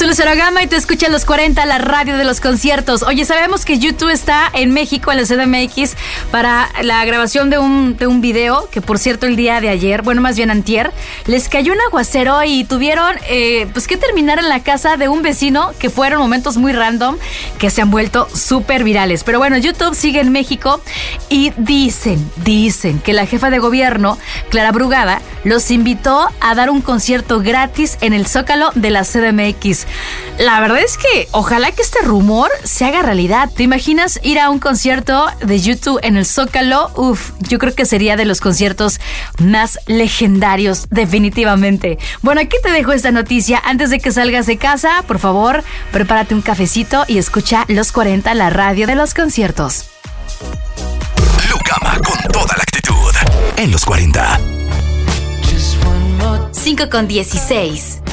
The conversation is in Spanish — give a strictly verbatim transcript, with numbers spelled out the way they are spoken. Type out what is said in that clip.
Soy Lucero Gama y tú escuchas Los cuarenta, la radio de los conciertos. Oye, sabemos que YouTube está en México, en la C D M X, para la grabación de un, de un video, que por cierto el día de ayer, bueno, más bien antier, les cayó un aguacero y tuvieron eh, pues que terminar en la casa de un vecino, que fueron momentos muy random, que se han vuelto súper virales. Pero bueno, YouTube sigue en México y dicen, dicen que la jefa de gobierno, Clara Brugada, los invitó a dar un concierto gratis en el Zócalo de la C D M X. La verdad es que ojalá que este rumor se haga realidad. ¿Te imaginas ir a un concierto de YouTube en el Zócalo? Uf, yo creo que sería de los conciertos más legendarios, definitivamente. Bueno, aquí te dejo esta noticia. Antes de que salgas de casa, por favor, prepárate un cafecito y escucha Los cuarenta, la radio de los conciertos. Lucama con toda la actitud en Los cuarenta. cinco con dieciséis.